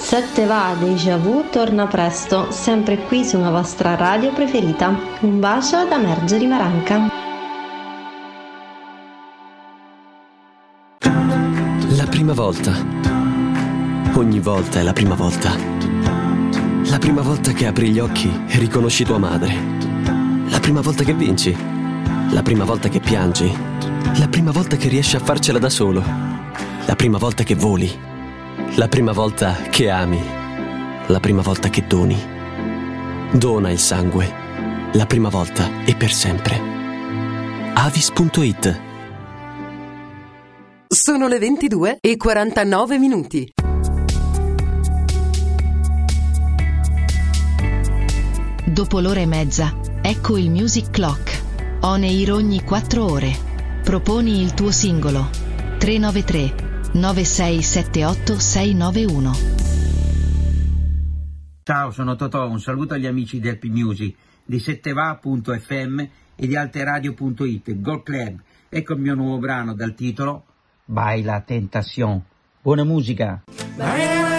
Sette va Déjà Vu torna presto, sempre qui su una vostra radio preferita. Un bacio da Margherita Maranca. La prima volta. Ogni volta è la prima volta. La prima volta che apri gli occhi e riconosci tua madre. La prima volta che vinci. La prima volta che piangi. La prima volta che riesci a farcela da solo. La prima volta che voli. La prima volta che ami. La prima volta che doni. Dona il sangue. La prima volta e per sempre. Avis.it. Sono le 22:49. Dopo l'ora e mezza, ecco il Music Clock. On air ogni 4 ore. Proponi il tuo singolo. 393 9678 691. Ciao, sono Totò, un saluto agli amici di Happy Music, di setteva.fm e di alteradio.it, Gold Club. Ecco il mio nuovo brano dal titolo Baila Tentación. Buona musica!